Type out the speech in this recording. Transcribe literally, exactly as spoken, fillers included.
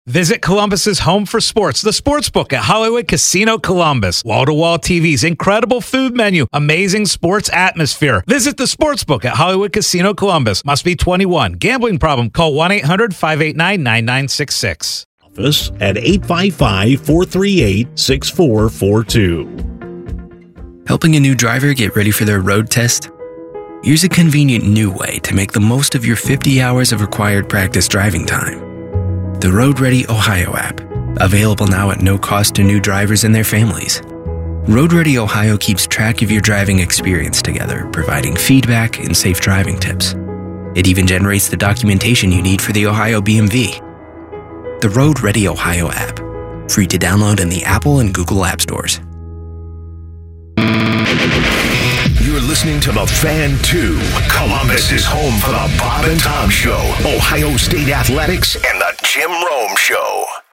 Visit Columbus's home for sports, the Sportsbook at Hollywood Casino Columbus. Wall-to-wall T Vs, incredible food menu, amazing sports atmosphere. Visit the Sportsbook at Hollywood Casino Columbus. Must be twenty-one. Gambling problem? Call one eight hundred five eight nine nine nine six six. Office at eight five five, four three eight, six four four two. Helping a new driver get ready for their road test? Here's a convenient new way to make the most of your fifty hours of required practice driving time. The Road Ready Ohio app, available now at no cost to new drivers and their families. Road Ready Ohio keeps track of your driving experience together, providing feedback and safe driving tips. It even generates the documentation you need for the Ohio B M V. The Road Ready Ohio app, free to download in the Apple and Google App Stores. You're listening to The Fan two. Columbus is home for the Bob and Tom Show, Ohio State Athletics, and the Jim Rome Show.